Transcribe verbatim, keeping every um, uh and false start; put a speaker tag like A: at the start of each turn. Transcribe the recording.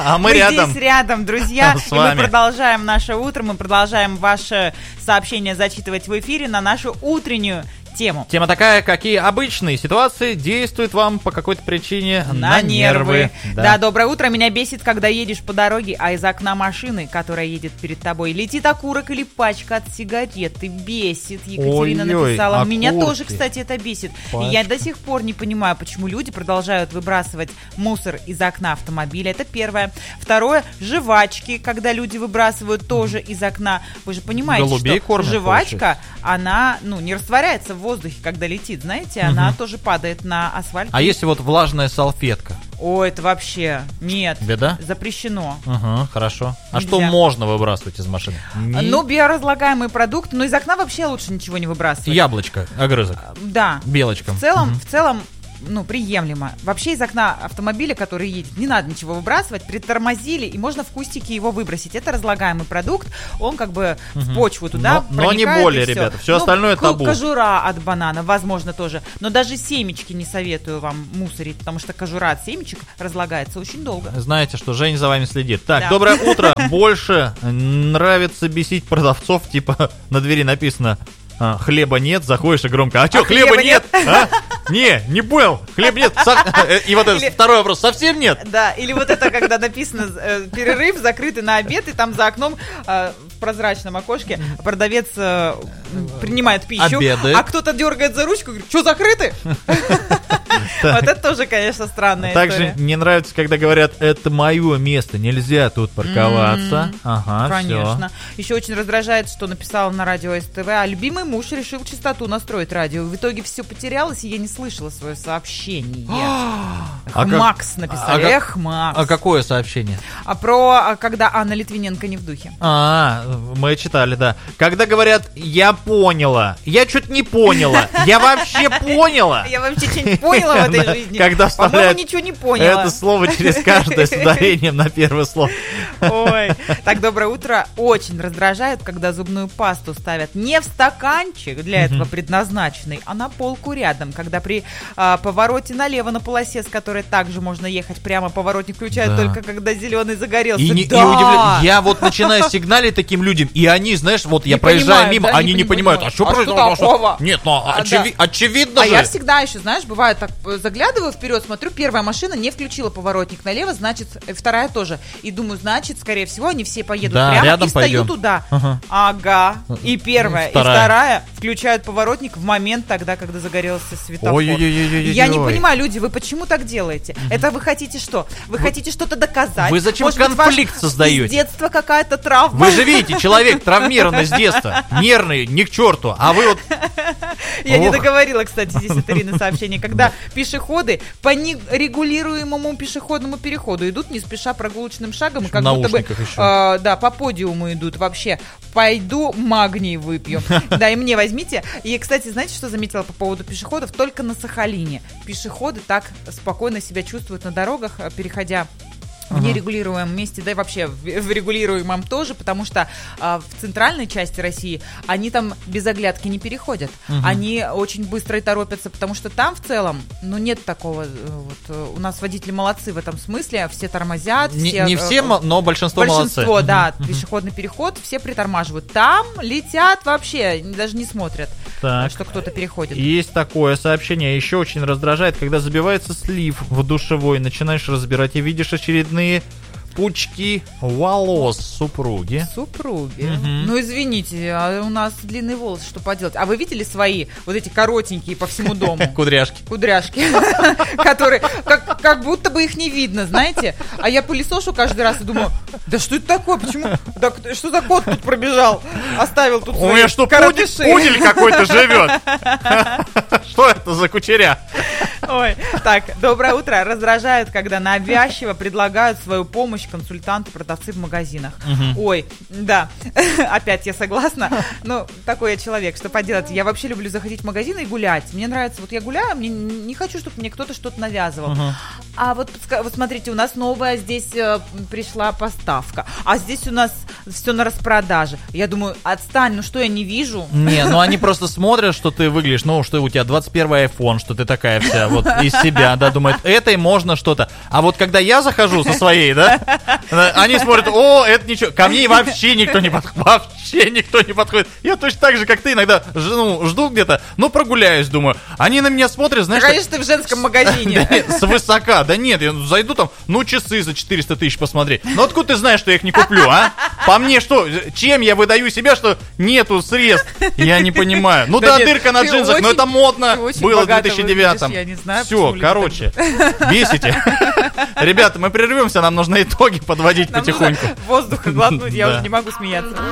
A: А мы, мы рядом.
B: здесь рядом, друзья.
A: С
B: и
A: вами.
B: мы продолжаем наше утро, мы продолжаем ваши сообщения зачитывать в эфире на нашу утреннюю тему.
A: Тема такая, какие обычные ситуации действуют вам по какой-то причине на,
B: на
A: нервы.
B: нервы.
A: Да.
B: да, доброе утро. Меня бесит, когда едешь по дороге, а из окна машины, которая едет перед тобой, летит окурок или пачка от сигареты. Бесит, Екатерина
A: Ой-ой,
B: написала. Меня
A: окурки.
B: тоже, кстати, это бесит.
A: Пачка.
B: И я до сих пор не понимаю, почему люди продолжают выбрасывать мусор из окна автомобиля. Это первое. Второе, жвачки, когда люди выбрасывают тоже из окна. Вы же понимаете,
A: Голубей
B: что
A: кормят,
B: жвачка,
A: получается.
B: она ну, не растворяется в воздухе, когда летит. Знаете, угу. она тоже падает на асфальт.
A: А если вот влажная салфетка?
B: О, это вообще нет.
A: Беда?
B: Запрещено.
A: Угу, хорошо. А
B: Нельзя.
A: что можно выбрасывать из машины? Не...
B: Ну, биоразлагаемые продукты, но из окна вообще лучше ничего не выбрасывать.
A: Яблочко, огрызок.
B: Да.
A: Белочка.
B: В целом,
A: угу.
B: в целом, ну, приемлемо. Вообще из окна автомобиля, который едет, не надо ничего выбрасывать, притормозили, и можно в кустике его выбросить. Это разлагаемый продукт, он как бы угу. в почву туда
A: но, но не более,
B: все.
A: ребята, все
B: ну,
A: остальное табу.
B: Кожура от банана, возможно, тоже. Но даже семечки не советую вам мусорить, потому что кожура от семечек разлагается очень долго.
A: Знаете, что Женя за вами следит. Так,
B: да.
A: Доброе утро. Больше нравится бесить продавцов, типа на двери написано А, хлеба нет, заходишь и громко. А что,
B: а
A: хлеба, хлеба нет?
B: нет?
A: А? Не, не понял. Хлеб нет. Со... И вот этот или... второй вопрос. Совсем нет?
B: Да, или вот это, когда написано э, перерыв, закрытый на обед, и там за окном э, в прозрачном окошке продавец э, принимает пищу,
A: обедает.
B: А кто-то дергает за ручку и говорит, что, закрыты? Вот это тоже, конечно, странная история.
A: Также мне нравится, когда говорят, это мое место, нельзя тут парковаться. Ага,
B: конечно. Еще очень раздражает, что написала на радио СТВ, а любимый муж решил частоту настроить радио. В итоге все потерялось, и я не слышала свое сообщение.
A: А
B: Макс
A: как...
B: написали.
A: А
B: Эх, Макс.
A: А какое сообщение?
B: А про когда Анна Литвиненко не в духе.
A: А, мы читали, да. Когда говорят, я поняла, я что-то не поняла, я вообще поняла.
B: Я вообще что-нибудь поняла в этой жизни?
A: Когда
B: По-моему, ничего не поняла.
A: Это слово через каждое с ударением на первое слово.
B: Ой. Так, доброе утро. Очень раздражает, когда зубную пасту ставят не в стаканчик, для этого предназначенный, а на полку рядом. Когда при а, повороте налево на полосе, с которой также можно ехать прямо, поворотник включают
A: да.
B: только когда зеленый загорелся.
A: И, не,
B: да.
A: и удивля... Я вот начинаю сигналить таким людям, и они, знаешь, вот я
B: не
A: проезжаю
B: понимают,
A: мимо,
B: да,
A: они не, не понимают, а что
B: а
A: произошло?
B: Что такого?
A: Нет, ну
B: а,
A: очеви...
B: да.
A: очевидно
B: а
A: же.
B: я всегда еще, знаешь, бывает так, заглядываю вперед, смотрю, первая машина не включила поворотник налево, значит, вторая тоже. И думаю, значит, скорее всего, они все поедут
A: да,
B: прямо
A: рядом
B: и встаю
A: пойдем.
B: туда.
A: Ага.
B: Ага. И первая,
A: вторая.
B: и вторая включают поворотник в момент тогда, когда загорелся светофор.
A: Ой-ой-ой-ой-ой-ой.
B: Я не понимаю, люди, вы почему так делаете? Mm-hmm. Это вы хотите что? Вы, вы хотите что-то доказать?
A: Вы зачем
B: Может
A: конфликт
B: быть,
A: создаете?
B: С детства какая-то травма.
A: Вы же видите, человек травмированный с детства, нервный, ни к черту, а вы вот...
B: Я не договорила, кстати, здесь от Ирины сообщение. Когда пешеходы по нерегулируемому пешеходному переходу идут не спеша прогулочным шагом, как будто бы э, да, по подиуму идут вообще. Пойду магний выпью. Да, и мне возьмите. И, кстати, знаете, что заметила по поводу пешеходов? Только на Сахалине пешеходы так спокойно себя чувствуют на дорогах, переходя в нерегулируемом месте, да и вообще в, в регулируемом тоже, потому что а, в центральной части России они там без оглядки не переходят. Uh-huh. Они очень быстро и торопятся, потому что там в целом, ну, нет такого, вот, у нас водители молодцы в этом смысле, все тормозят.
A: Не
B: все,
A: не все,
B: э,
A: но большинство,
B: большинство
A: молодцы.
B: да,
A: uh-huh.
B: пешеходный переход, все притормаживают. Там летят вообще, даже не смотрят,
A: так.
B: что кто-то переходит.
A: Есть такое сообщение, еще очень раздражает, когда забивается слив в душевой, начинаешь разбирать и видишь очередные пучки волос супруги.
B: Супруги.
A: Угу.
B: Ну, извините, а у нас длинные волосы, что поделать? А вы видели свои, вот эти коротенькие по всему дому?
A: Кудряшки.
B: Кудряшки, которые, как, как будто бы их не видно, знаете? А я пылесошу каждый раз и думаю, да что это такое, почему? Да, что за кот тут пробежал? Оставил тут свои
A: У меня что,
B: коротыши.
A: пудель какой-то живет? Что это за кучеря?
B: Ой, так, доброе утро. Раздражают, когда навязчиво предлагают свою помощь консультанты, продавцы в магазинах. Угу. Ой, да, опять я согласна. Ну, такой я человек, что поделать. Я вообще люблю заходить в магазин и гулять. Мне нравится, вот я гуляю, мне не хочу, чтобы мне кто-то что-то навязывал. Угу. А вот, вот смотрите, у нас новая здесь э, пришла поставка, а здесь у нас все на распродаже. Я думаю, отстань, ну что, я не вижу?
A: Не, ну они просто смотрят, что ты выглядишь, ну, что у тебя двадцать первый айфон, что ты такая вся вот из себя, да, думает, этой можно что-то. А вот когда я захожу со своей, да, они смотрят, о, это ничего, ко мне вообще никто не подходит, вообще никто не подходит. Я точно так же, как ты, иногда ну, жду где-то, ну, прогуляюсь, думаю. Они на меня смотрят, знаешь...
B: Конечно, ты в женском магазине.
A: Свысока, да нет, я зайду там, ну, часы за четыреста тысяч посмотреть. Ну, откуда ты знаешь, что я их не куплю, а? По мне что, чем я выдаю себя, что нету средств? Я не понимаю. Ну да, дырка на джинсах, но это модно было в две тысячи девятом. Все, короче, бесите. Ребята, мы прервемся, нам нужно итоги подводить потихоньку.
B: Воздуха глотнуть, я уже не могу смеяться.